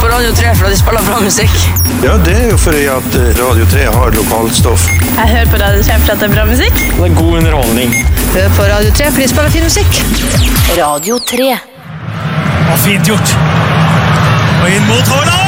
på Radio 3 for at de spiller bra musikk. Ja, det jo fordi at Radio 3 har lokalstoff. Jeg hører på Radio 3 for at det bra musikk. Det god underholdning. Hør på Radio 3 for de spiller fin musikk. Radio 3. Fint gjort. Og inn mot Haaland!